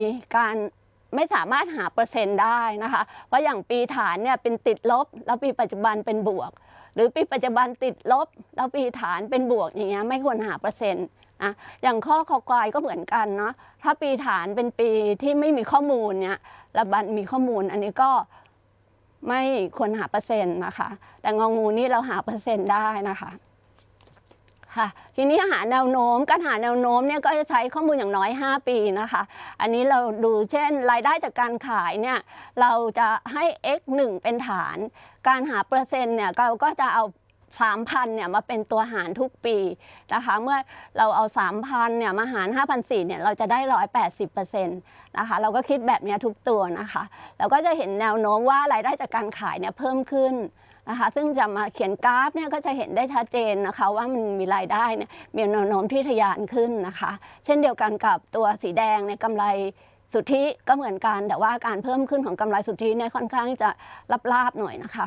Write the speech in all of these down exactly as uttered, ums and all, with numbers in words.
การไม่สามารถหาเปอร์เซ็นต์ได้นะคะว่าอย่างปีฐานเนี่ยเป็นติดลบแล้วปีปัจจุบันเป็นบวกหรือปีปัจจุบันติดลบแล้วปีฐานเป็นบวกอย่างเงี้ยไม่ควรหาเปอร์เซ็นต์อะอย่างข้อคอกายก็เหมือนกันเนาะถ้าปีฐานเป็นปีที่ไม่มีข้อมูลเนี่ยแล้วบันมีข้อมูลอันนี้ก็ไม่ควรหาเปอร์เซ็นต์นะคะแต่งองูนี่เราหาเปอร์เซ็นต์ได้นะคะค่ะทีนี้หาแนวโน้มการหาแนวโน้มเนี่ยก็จะใช้ข้อมูลอย่างน้อยห้าปีนะคะอันนี้เราดูเช่นรายได้จากการขายเนี่ยเราจะให้ x หนึ่งเป็นฐานการหาเปอร์เซ็นต์เนี่ยเราก็จะเอา สามพัน เนี่ยมาเป็นตัวหารทุกปีนะคะเมื่อเราเอา สามพัน เนี่ยมาหาร ห้าพันสี่ร้อย เนี่ยเราจะได้ หนึ่งร้อยแปดสิบเปอร์เซ็นต์ นะคะเราก็คิดแบบนี้ทุกตัวนะคะเราก็จะเห็นแนวโน้มว่ารายได้จากการขายเนี่ยเพิ่มขึ้นนะคะซึ่งจะมาเขียนกราฟเนี่ยก็จะเห็นได้ชัดเจนนะคะว่ามันมีรายได้เนี่ยมีแนวโน้มที่ทะยานขึ้นนะคะเช่นเดียวกันกับตัวสีแดงในกำไรสุทธิก็เหมือนกันแต่ว่าการเพิ่มขึ้นของกำไรสุทธิเนี่ยค่อนข้างจะลาบๆหน่อยนะคะ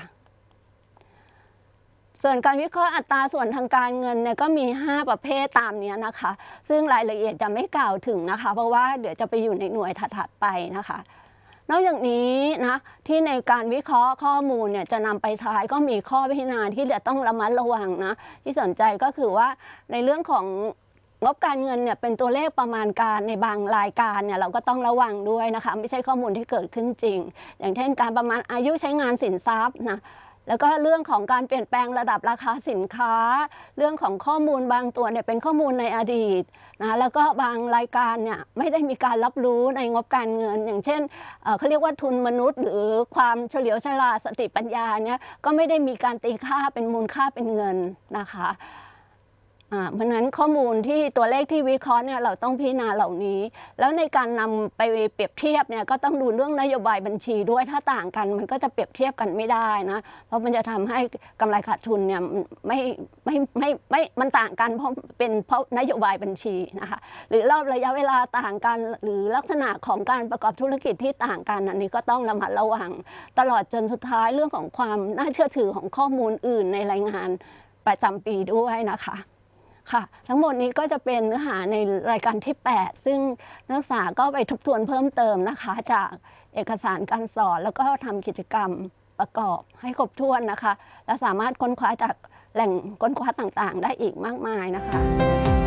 ส่วนการวิเคราะห์อัตราส่วนทางการเงินเนี่ยก็มีห้าประเภทตามนี้นะคะซึ่งรายละเอียดจะไม่กล่าวถึงนะคะเพราะว่าเดี๋ยวจะไปอยู่ในหน่วยถัดๆไปนะคะนอกจากนี้นะที่ในการวิเคราะห์ข้อมูลเนี่ยจะนำไปใช้ก็มีข้อพิจารณาที่จะต้องระมัดระวังนะที่สนใจก็คือว่าในเรื่องของงบการเงินเนี่ยเป็นตัวเลขประมาณการในบางรายการเนี่ยเราก็ต้องระวังด้วยนะคะไม่ใช่ข้อมูลที่เกิดขึ้นจริงอย่างเช่นการประมาณอายุใช้งานสินทรัพย์นะแล้วก็เรื่องของการเปลี่ยนแปลงระดับราคาสินค้าเรื่องของข้อมูลบางตัวเนี่ยเป็นข้อมูลในอดีตนะแล้วก็บางรายการเนี่ยไม่ได้มีการรับรู้ในงบการเงินอย่างเช่นเขาเรียกว่าทุนมนุษย์หรือความเฉลียวฉลาดสติปัญญาเนี่ยก็ไม่ได้มีการตีค่าเป็นมูลค่าเป็นเงินนะคะเพราะนั้นข้อมูลที่ตัวเลขที่วิเคราะห์เนี่ยเราต้องพิจารณาเหล่านี้แล้วในการนำไปเปรียบเทียบเนี่ยก็ต้องดูเรื่องนโยบายบัญชีด้วยถ้าต่างกันมันก็จะเปรียบเทียบกันไม่ได้นะเพราะมันจะทำให้กำไรขาดทุนเนี่ยไม่ไม่ไม่ไม่มันต่างกันเพราะเป็นเพราะนโยบายบัญชีนะคะหรือรอบระยะเวลาต่างกันหรือลักษณะของการประกอบธุรกิจที่ต่างกันอันนี้ก็ต้องระมัดระวังตลอดจนสุดท้ายเรื่องของความน่าเชื่อถือของข้อมูลอื่นในรายงานประจำปีด้วยนะคะค่ะทั้งหมดนี้ก็จะเป็นเนื้อหาในรายการที่แปดซึ่งนักศึกษาก็ไปทบทวนเพิ่มเติมนะคะจากเอกสารการสอนแล้วก็ทำกิจกรรมประกอบให้ครบถ้วนนะคะและสามารถค้นคว้าจากแหล่งค้นคว้าต่างๆได้อีกมากมายนะคะ